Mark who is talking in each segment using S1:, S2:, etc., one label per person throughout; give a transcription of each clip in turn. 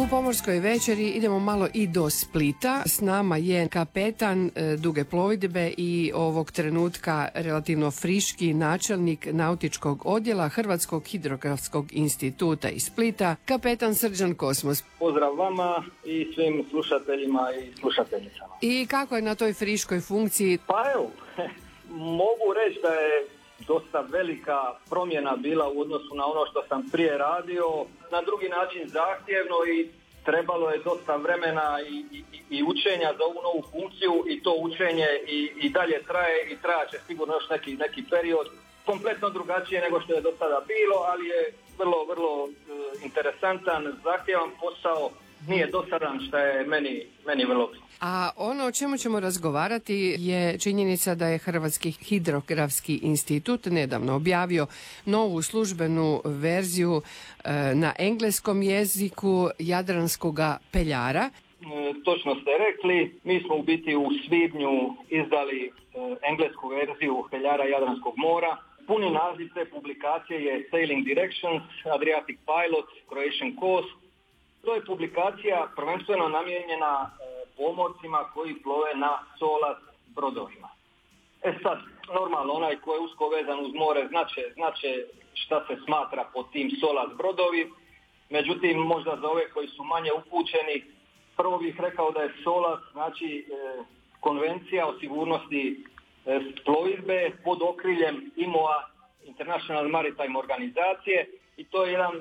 S1: U pomorskoj večeri idemo malo i do Splita. S nama je kapetan duge plovidbe i ovog trenutka relativno friški načelnik nautičkog odjela Hrvatskog hidrografskog instituta iz Splita, kapetan Srđan Kosmos.
S2: Pozdrav vama i svim slušateljima i slušateljicama.
S1: I kako je na toj friškoj funkciji?
S2: Pa evo, mogu reći da je dosta velika promjena bila u odnosu na ono što sam prije radio, na drugi način zahtjevno i trebalo je dosta vremena i učenja za ovu novu funkciju i to učenje i dalje traje i trajaće sigurno još neki period, kompletno drugačije nego što je do sada bilo, ali je vrlo interesantan, zahtjevan posao, nije dosadan što je meni vrlo bitno.
S1: A ono o čemu ćemo razgovarati je činjenica da je Hrvatski hidrografski institut nedavno objavio novu službenu verziju na engleskom jeziku Jadranskoga peljara.
S2: Točno ste rekli, mi smo u biti u svibnju izdali englesku verziju peljara Jadranskog mora. Puni naziv te publikacije je Sailing Directions, Adriatic Pilot, Croatian Coast. To je publikacija prvenstveno namijenjena pomorcima koji plove na SOLAS brodovima. Sad, normalno, onaj ko je usko vezan uz more znače šta se smatra pod tim SOLAS brodovi. Međutim, možda za ove koji su manje upućeni, prvo bih rekao da je SOLAS, znači konvencija o sigurnosti plovidbe pod okriljem IMO-a, International Maritime organizacije, i to je jedan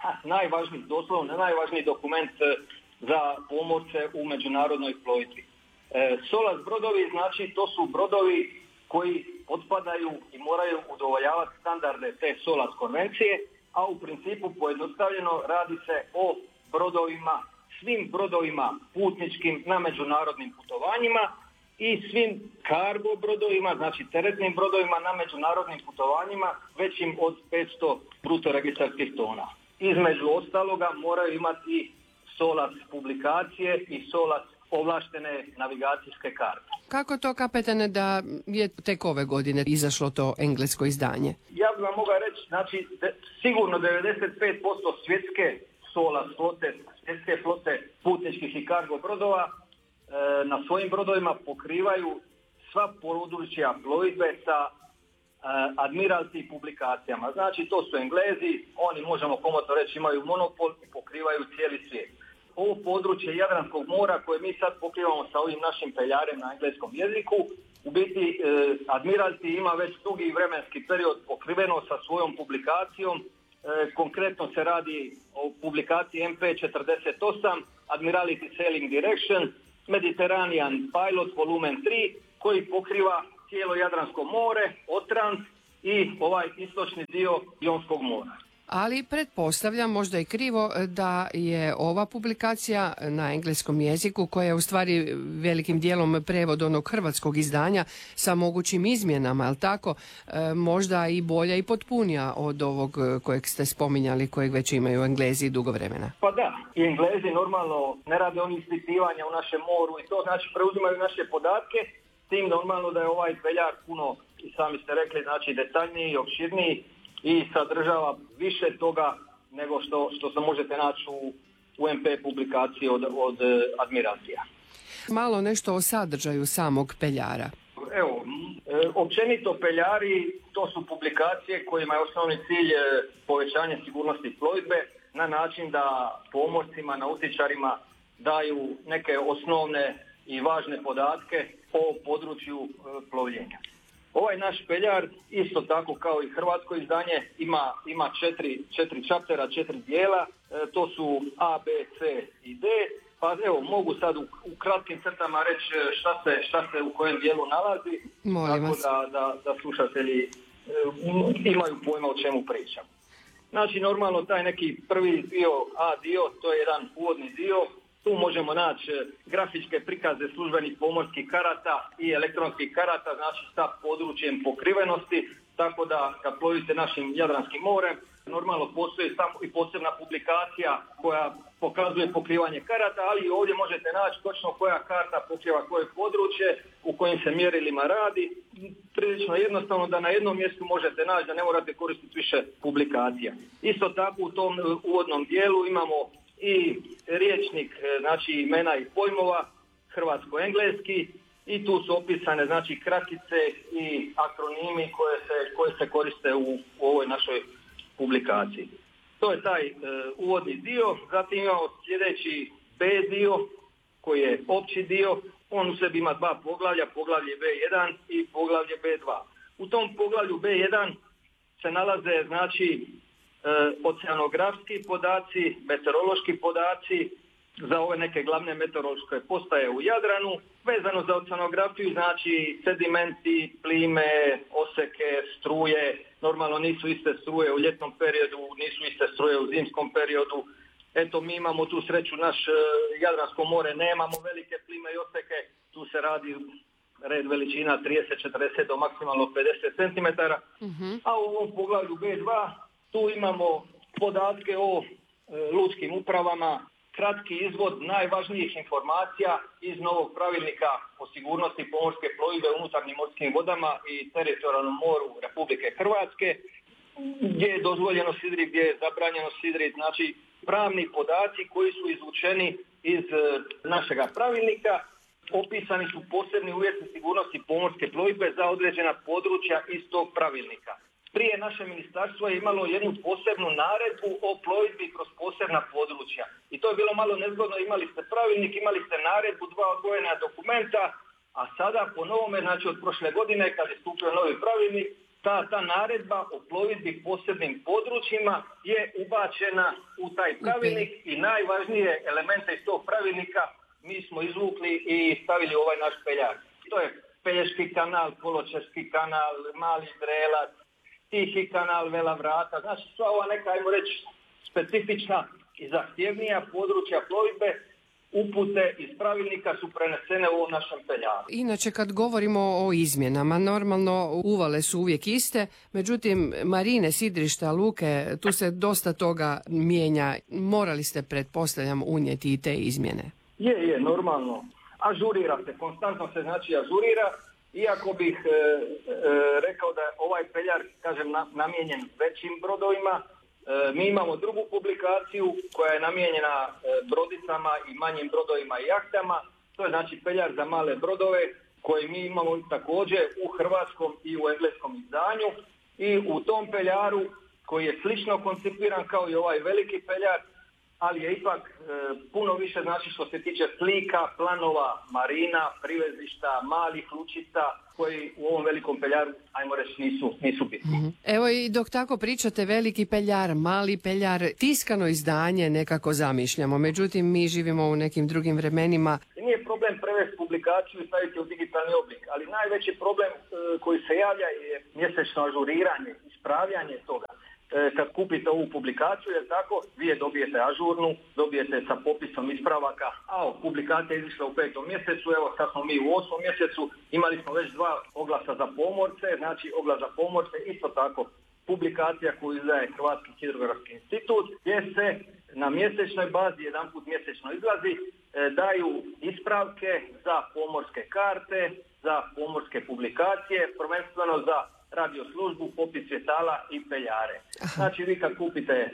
S2: najvažniji dokument za pomorce u međunarodnoj plovidbi. SOLAS brodovi, znači to su brodovi koji potpadaju i moraju udovoljavati standarde te SOLAS konvencije, a u principu pojednostavljeno radi se o brodovima, svim brodovima putničkim na međunarodnim putovanjima i svim cargo brodovima, znači teretnim brodovima na međunarodnim putovanjima većim od 500 bruto registarskih tona. Između ostaloga moraju imati SOLAS publikacije i SOLAS ovlaštene navigacijske karte.
S1: Kako to, kapetane, da je tek ove godine izašlo to englesko izdanje?
S2: Ja bih vam mogao reći, znači sigurno 95% svjetske SOLAS flote, svjetske flote putničkih i cargo brodova na svojim brodovima pokrivaju sva područja plovidbe sa admiralty publikacijama. Znači to su Englezi, oni možemo komotno reći imaju monopol i pokrivaju cijeli svijet. Ovo područje Jadranskog mora koje mi sad pokrivamo sa ovim našim peljarem na engleskom jeziku, u biti admiralty ima već dugi vremenski period pokriveno sa svojom publikacijom. Konkretno se radi o publikaciji MP48, Admiralty Sailing Direction, Mediterranean Pilot volumen 3, koji pokriva cijelo Jadransko more, Otrant i ovaj istočni dio Jonskog mora.
S1: Ali pretpostavljam, možda i krivo, da je ova publikacija na engleskom jeziku, koja je u stvari velikim dijelom prevod onog hrvatskog izdanja sa mogućim izmjenama, ali tako, možda i bolja i potpunija od ovog kojeg ste spominjali, kojeg već imaju Englezi dugo vremena.
S2: Pa da, i Englezi normalno ne rade oni ispitivanja u našem moru i to znači preuzimaju naše podatke, tim normalno da je ovaj peljar puno, i sami ste rekli, znači detaljniji i opširniji i sadržava više toga nego što se možete naći u MP publikaciji od admiraltija.
S1: Malo nešto o sadržaju samog peljara.
S2: Evo, općenito peljari to su publikacije kojima je osnovni cilj povećanje sigurnosti plovidbe na način da pomorcima, nautičarima daju neke osnovne i važne podatke o području plovljenja. Ovaj naš peljar, isto tako kao i hrvatsko izdanje, ima četiri čaptera, 4 dijela, to su A, B, C i D, pa evo mogu sad u kratkim crtama reći šta se u kojem dijelu nalazi, tako da slušatelji imaju pojma o čemu pričam. Znači normalno taj neki prvi dio, A dio, to je jedan uvodni dio. Tu možemo naći grafičke prikaze službenih pomorskih karata i elektronskih karata, znači sa područjem pokrivenosti, tako da kad plovite našim Jadranskim morem, normalno postoji samo i posebna publikacija koja pokazuje pokrivanje karata, ali ovdje možete naći točno koja karta pokriva koje područje, u kojim se mjerilima radi. Prilično jednostavno da na jednom mjestu možete naći, da ne morate koristiti više publikacija. Isto tako u tom uvodnom dijelu imamo i rječnik, znači imena i pojmova, hrvatsko-engleski, i tu su opisane znači kratice i akronimi koje se koriste u ovoj našoj publikaciji. To je taj uvodni dio. Zatim imamo sljedeći B dio koji je opći dio. On u sebi ima dva poglavlja, poglavlje B1 i poglavlje B2. U tom poglavlju B1 se nalaze znači oceanografski podaci, meteorološki podaci za ove neke glavne meteorološke postaje u Jadranu. Vezano za oceanografiju znači sedimenti, plime, oseke, struje. Normalno nisu iste struje u ljetnom periodu, nisu iste struje u zimskom periodu. Eto, mi imamo tu sreću, naš Jadransko more, nemamo velike plime i oseke. Tu se radi red veličina 30-40 do maksimalno 50 cm. A u ovom poglavlju B2 tu imamo podatke o lučkim upravama, kratki izvod najvažnijih informacija iz novog pravilnika o sigurnosti pomorske plovidbe u unutarnjim morskim vodama i teritorijalnom moru Republike Hrvatske, gdje je dozvoljeno sidrit, gdje je zabranjeno sidrit, znači pravni podaci koji su izvučeni iz našega pravilnika. Opisani su posebni uvjeti sigurnosti pomorske plovidbe za određena područja iz tog pravilnika. Prije naše ministarstvo je imalo jednu posebnu naredbu o plovidbi kroz posebna područja. I to je bilo malo nezgodno, imali ste pravilnik, imali ste naredbu, dva odvojena dokumenta, a sada po novome, znači od prošle godine kad je stupio novi pravilnik, ta naredba o plovidbi posebnim područjima je ubačena u taj pravilnik i najvažnije elemente iz tog pravilnika mi smo izvukli i stavili u ovaj naš peljar. To je Pelješki kanal, Poločeški kanal, Mali Drelac, Tihi kanal, Vela Vrata, znači sva ova neka, ajmo reći, specifična i zahtjevnija područja plovidbe, upute iz pravilnika su prenesene u ovom našem peljaru.
S1: Inače, kad govorimo o izmjenama, normalno uvale su uvijek iste, međutim, marine, sidrišta, luke, tu se dosta toga mijenja. Morali ste, pretpostavljam, unijeti i te izmjene.
S2: Je, normalno. Ažurira se, konstantno se znači ažurira. Iako bih rekao da je ovaj peljar, kažem, namijenjen većim brodovima, mi imamo drugu publikaciju koja je namijenjena brodicama i manjim brodovima i jahtama. To je znači peljar za male brodove koji mi imamo također u hrvatskom i u engleskom izdanju. I u tom peljaru koji je slično koncipiran kao i ovaj veliki peljar, ali je ipak puno više znači što se tiče slika, planova, marina, privezišta, malih lučica koji u ovom velikom peljaru, ajmo reći, nisu bitni.
S1: Evo i dok tako pričate, veliki peljar, mali peljar, tiskano izdanje nekako zamišljamo, međutim mi živimo u nekim drugim vremenima.
S2: Nije problem prevesti publikaciju i staviti u digitalni oblik, ali najveći problem koji se javlja je mjesečno ažuriranje, ispravljanje toga. Kad kupite ovu publikaciju, jer tako, vi je dobijete ažurnu, dobijete sa popisom ispravaka, a publikacija je izišla u 5. mjesecu, evo sad smo mi u 8. mjesecu, imali smo već 2 oglasa za pomorce, znači oglas za pomorce, isto tako publikacija koju izdaje Hrvatski hidrografski institut, gdje se na mjesečnoj bazi, jedanput mjesečno izlazi, daju ispravke za pomorske karte, za pomorske publikacije, prvenstveno za radio službu, popis svjetala i peljare. Znači vi kad kupite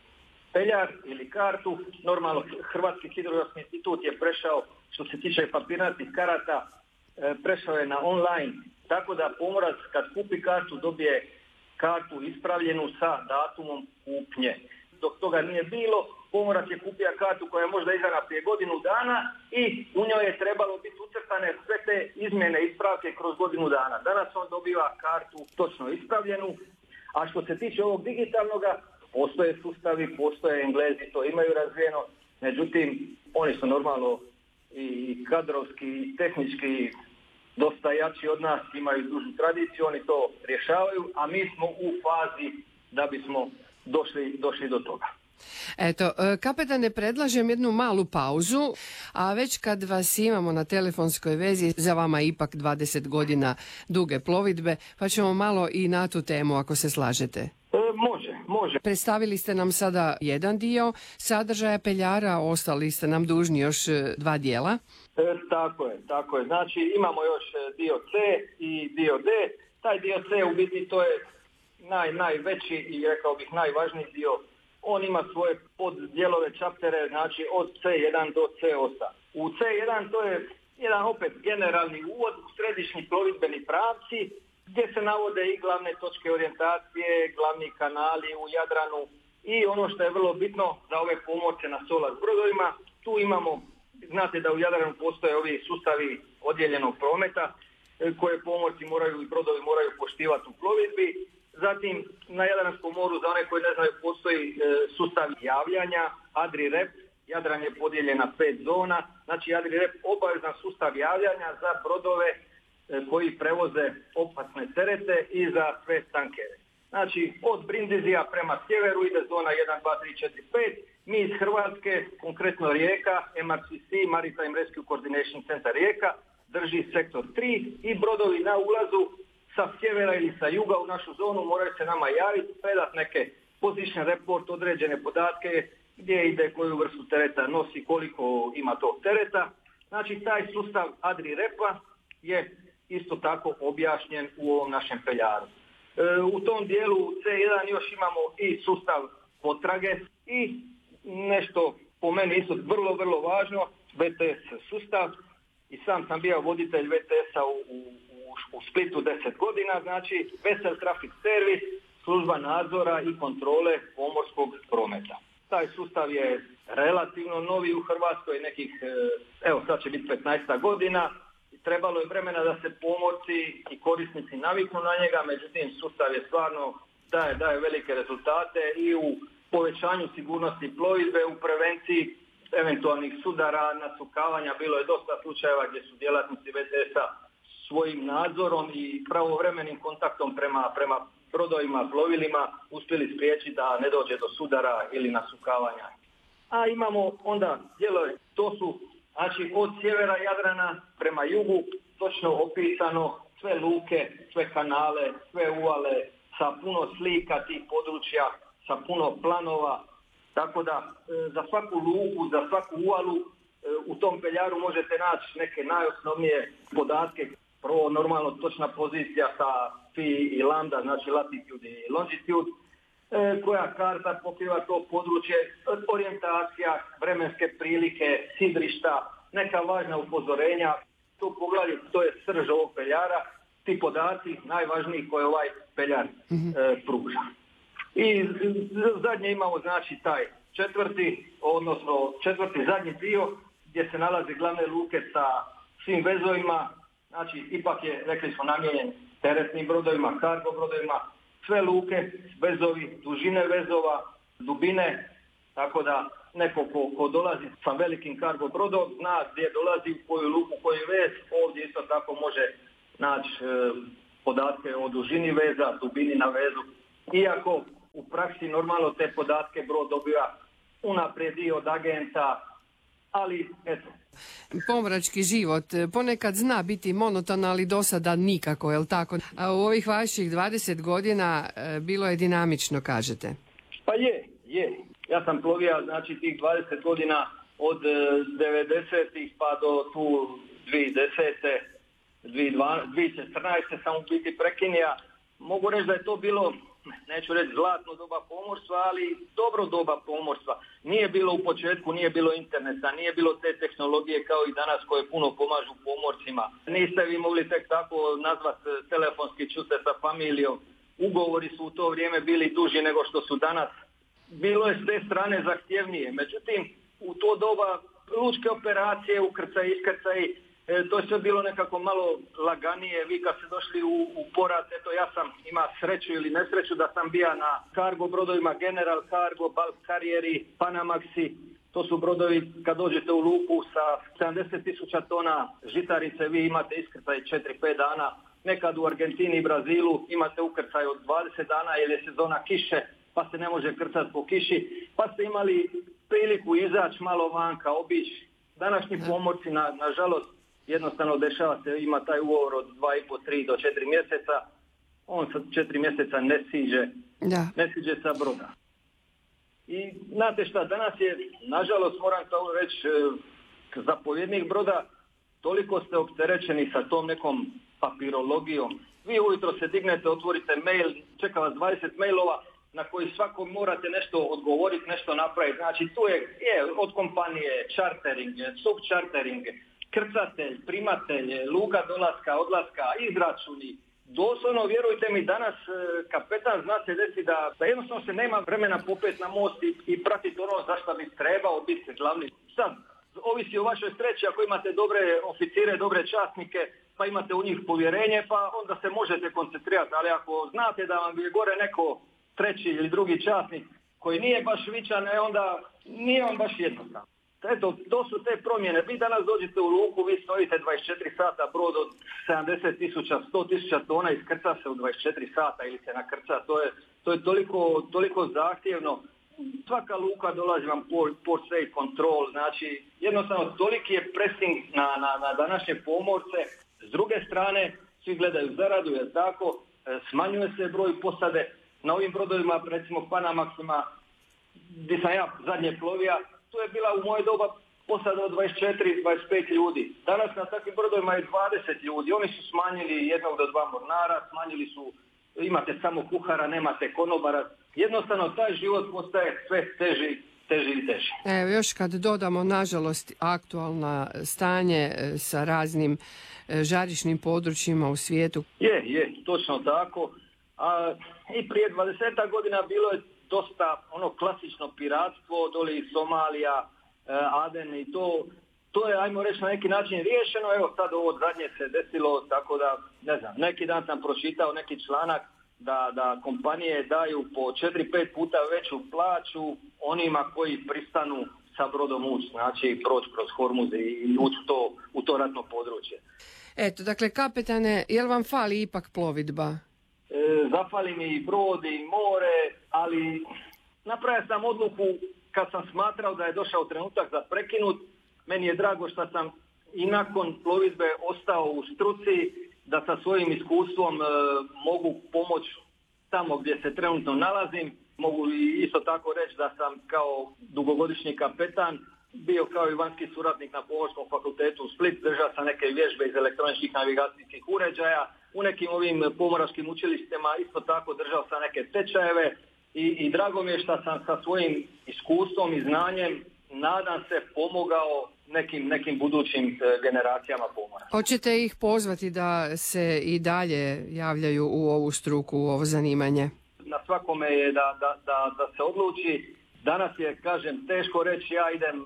S2: peljar ili kartu, normalno Hrvatski hidrografski institut je prešao, što se tiče papirnatih karata, prešao je na online, tako da pomorac kad kupi kartu dobije kartu ispravljenu sa datumom kupnje. Dok toga nije bilo, pomorac je kupio kartu koja je možda izdana prije godinu dana i u njoj je trebalo biti ucrtane sve te izmjene, ispravke kroz godinu dana. Danas on dobiva kartu točno ispravljenu, a što se tiče ovog digitalnoga, postoje sustavi, postoje Englezi, to imaju razvijeno, međutim, oni su normalno i kadrovski i tehnički dosta jači od nas, imaju dužu tradiciju, oni to rješavaju, a mi smo u fazi da bismo došli do toga.
S1: Eto, kapetane, predlažem jednu malu pauzu, a već kad vas imamo na telefonskoj vezi, za vama ipak 20 godina duge plovidbe, pa ćemo malo i na tu temu, ako se slažete.
S2: Može.
S1: Predstavili ste nam sada jedan dio sadržaja peljara, ostali ste nam dužni još 2 dijela.
S2: Tako je. Znači imamo još dio C i dio D. Taj dio C u biti to je najveći i rekao bih najvažniji dio on ima svoje poddijelove chaptere, znači od C1 do C8. U C1 to je jedan opet generalni uvod u središnji plovidbeni pravci, gdje se navode i glavne točke orijentacije, glavni kanali u Jadranu i ono što je vrlo bitno za ove pomorce na solar brodovima, tu imamo, znate da u Jadranu postoje ovi sustavi odjeljenog prometa koje pomorci moraju i brodovi moraju poštivati u plovidbi. Zatim na Jadranskom moru, za one koji ne znaju, postoji sustav javljanja, ADRI-REP, Jadran je podijeljen na 5 zona, znači ADRI-REP obavezan sustav javljanja za brodove koji prevoze opasne terete i za sve tankere. Znači od Brindizija prema sjeveru ide zona 1, 2, 3, 4, 5, mi iz Hrvatske, konkretno Rijeka, MRCC, Maritime Rescue Coordination Center Rijeka, drži sektor 3 i brodovi na ulazu sa sjevera ili sa juga u našu zonu moraju se nama javiti, predati neke position report, određene podatke, gdje ide, koju vrstu tereta nosi, koliko ima tog tereta. Znači taj sustav ADRI-REP-a je isto tako objašnjen u ovom našem peljaru. U tom dijelu C1 još imamo i sustav potrage i nešto po meni isto vrlo, vrlo važno, VTS sustav. I sam bio voditelj VTS-a u Splitu 10 godina, znači Vessel Traffic Service, služba nadzora i kontrole pomorskog prometa. Taj sustav je relativno novi u Hrvatskoj, nekih, evo sad će biti 15 godina. Trebalo je vremena da se pomorci i korisnici naviknu na njega, međutim sustav je stvarno daje velike rezultate i u povećanju sigurnosti plovidbe, u prevenciji eventualnih sudara, nasukavanja. Bilo je dosta slučajeva gdje su djelatnici VTS-a svojim nadzorom i pravovremenim kontaktom prema brodovima, plovilima uspjeli spriječiti da ne dođe do sudara ili nasukavanja. A imamo onda dijelove, to su znači od sjevera Jadrana prema jugu točno opisano sve luke, sve kanale, sve uvale sa puno slika tih područja, sa puno planova. Tako da za svaku luku, za svaku uvalu u tom peljaru možete naći neke najosnovnije podatke. Prvo normalno točna pozicija sa Phi i Lambda, znači latitude i longitude, koja karta pokriva to područje, orijentacija, vremenske prilike, sidrišta, neka važna upozorenja. To poglavlje, to je srž ovog peljara, ti podaci najvažniji koje ovaj peljar pruža. I zadnje imamo znači taj četvrti zadnji dio gdje se nalaze glavne luke sa svim vezovima, znači ipak je, rekli smo, namijenjen teretnim brodovima, kargo brodovima, sve luke, vezovi, dužine vezova, dubine, tako da neko ko dolazi sa velikim kargo brodom zna gdje dolazi, u koju luku, koji vez, ovdje isto tako može naći podatke o dužini veza, dubini na vezu, iako u praksi normalno te podatke brod dobiva unaprijed i od agenta, ali eto.
S1: Pomorački život ponekad zna biti monoton, ali do sada nikako, je li tako? A u ovih vaših 20 godina bilo je dinamično, kažete?
S2: Pa je. Ja sam plovio znači tih 20 godina od 90-ih pa do tu 2010. 2014. sam u biti prekinija. Mogu reći da je to bilo, neću reći zlatno doba pomorstva, ali dobro doba pomorstva. Nije bilo u početku, nije bilo interneta, nije bilo te tehnologije kao i danas koje puno pomažu pomorcima. Niste vi mogli tek tako nazvati telefonski, čuti sa familijom. Ugovori su u to vrijeme bili duži nego što su danas. Bilo je s te strane zahtjevnije. Međutim, u to doba lučke operacije, ukrcaj, iskrcaj, to je sve bilo nekako malo laganije. Vi kad ste došli u porat, eto ja sam ima sreću ili nesreću da sam bio na kargo brodovima General Cargo, Bulk Carrieri, Panamaxi. To su brodovi kad dođete u luku sa 70.000 tona žitarice, vi imate iskrcaj 4-5 dana. Nekad u Argentini i Brazilu imate ukrcaj od 20 dana jer je sezona kiše, pa se ne može krcati po kiši, pa ste imali priliku izaći malo vanka, obići. Današnji pomorci, nažalost, jednostavno dešava se, ima taj ugovor od 2,5, 3 do 4 mjeseca, on sa 4 mjeseca ne siđe sa broda. I znate šta, danas je, nažalost, moram to reći, zapovjednik broda, toliko ste opterećeni sa tom nekom papirologijom. Vi ujutro se dignete, otvorite mail, čeka vas 20 mailova, na koji svakom morate nešto odgovoriti, nešto napraviti. Znači tu je od kompanije chartering, subchartering, krcatelj, primatelj, luka dolaska, odlaska, izračuni. Doslovno, vjerujte mi, danas kapetan zna se desi da jednostavno se nema vremena popet na most i pratiti ono za što bi trebao biti glavni. Sad, ovisi o vašoj sreći, ako imate dobre oficire, dobre časnike, pa imate u njih povjerenje, pa onda se možete koncentrirati. Ali ako znate da vam je gore neko treći ili drugi časnik koji nije baš vičan, onda nije on baš jednostavno. Eto, to su te promjene. Vi danas dođete u luku, vi stojite 24 sata, brod od 70.000, 100.000 tona iskrca se u 24 sata ili se nakrca. To je toliko zahtjevno. Svaka luka dolazi vam port safe control, znači jednostavno toliki je pressing na današnje pomorce. S druge strane, svi gledaju zaradu, jer tako, smanjuje se broj posade. Na ovim brodovima, recimo Panamaxima, gdje sam ja zadnje plovija, tu je bila u moje doba posada od 24-25 ljudi. Danas na takvim brodovima je 20 ljudi. Oni su smanjili 1 do 2 mornara, smanjili su, imate samo kuhara, nemate konobara. Jednostavno taj život postaje sve teži i teži.
S1: Evo, još kad dodamo, nažalost, aktualno stanje sa raznim žarišnim područjima u svijetu.
S2: Je, točno tako. I prije 20 godina bilo je dosta ono klasično piratstvo, doli iz Somalija, Aden i to je, ajmo reći, na neki način riješeno. Evo sad ovo zadnje se desilo, tako da, ne znam, neki dan sam pročitao neki članak da kompanije daju po 4-5 puta veću plaću onima koji pristanu sa brodom ući, znači proći kroz Hormuz i ući u to ratno područje.
S1: Eto, dakle, kapetane, jel vam fali ipak plovidba?
S2: Zafali mi i brod i more, ali napravio sam odluku kad sam smatrao da je došao trenutak za prekinut. Meni je drago što sam i nakon plovidbe ostao u struci, da sa svojim iskustvom mogu pomoći tamo gdje se trenutno nalazim. Mogu isto tako reći da sam kao dugogodišnji kapetan bio kao i vanjski suradnik na Pomorskom fakultetu u Split, držao sam neke vježbe iz elektroničkih navigacijskih uređaja. U nekim ovim pomoračkim učilištima isto tako držao sam neke tečajeve i drago mi je što sam sa svojim iskustvom i znanjem, nadam se, pomogao nekim budućim generacijama pomora.
S1: Hoćete ih pozvati da se i dalje javljaju u ovu struku, u ovo zanimanje?
S2: Na svakome je da se odluči. Danas je, kažem, teško reći ja idem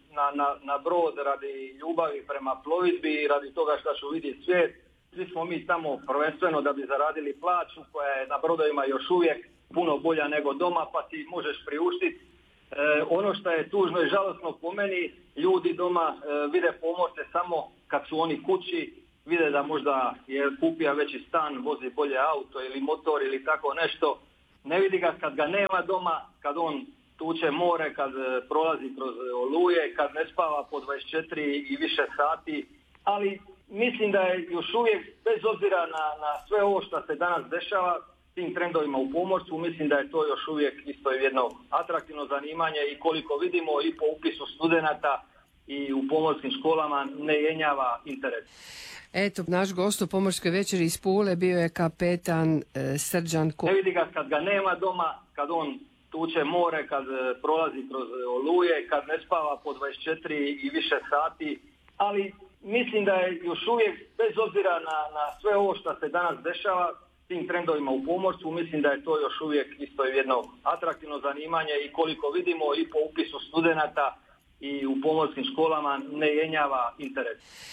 S2: na brod radi ljubavi prema plovidbi i radi toga što ću vidjeti svijet. Svi smo mi tamo prvenstveno da bi zaradili plaću koja je na brodovima još uvijek puno bolja nego doma, pa ti možeš priuštiti. Ono što je tužno i žalosno po meni, ljudi doma vide pomorce samo kad su oni kući, vide da možda je kupio veći stan, vozi bolje auto ili motor ili tako nešto. Ne vidi ga kad ga nema doma, kad on tuče more, kad prolazi kroz oluje, kad ne spava po 24 i više sati. Ali mislim da je još uvijek, bez obzira na sve ovo što se danas dešava, tim trendovima u pomorstvu, mislim da je to još uvijek isto jedno atraktivno zanimanje i koliko vidimo i po upisu studenata i u pomorskim školama ne jenjava interes.
S1: Eto, naš gost u Pomorskoj večeri iz Pule bio je kapetan Srđan Kovač.
S2: Ne vidi ga kad ga nema doma, kad on tuče more, kad prolazi kroz oluje, kad ne spava po 24 i više sati, ali mislim da je još uvijek, bez obzira na sve ovo što se danas dešava, tim trendovima u pomorstvu, mislim da je to još uvijek isto jedno atraktivno zanimanje i koliko vidimo i po upisu studenata i u pomorskim školama ne jenjava interes.